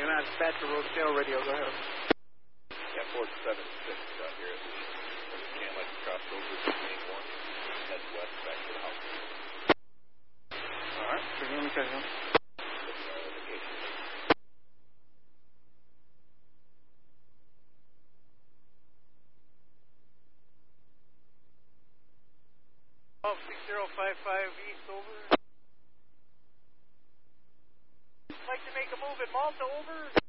You're not dispatch to Rosedale Radio. Go ahead. Yeah, 476 out here. There's a can't let you cross over to main one. Head west back to the house. All right. So give me a second. Oh, 6055 east over. Like to make a move at Malta over.